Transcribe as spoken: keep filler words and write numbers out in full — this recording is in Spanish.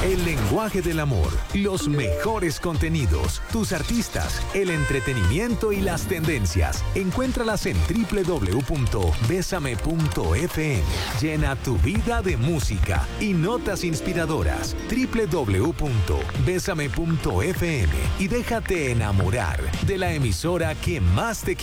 El lenguaje del amor, los mejores contenidos, tus artistas, el entretenimiento y las tendencias. Encuéntralas en doble u doble u doble u punto besame punto efe eme. Llena tu vida de música y notas inspiradoras. doble u doble u doble u punto besame punto efe eme y déjate enamorar de la emisora que más te quiere.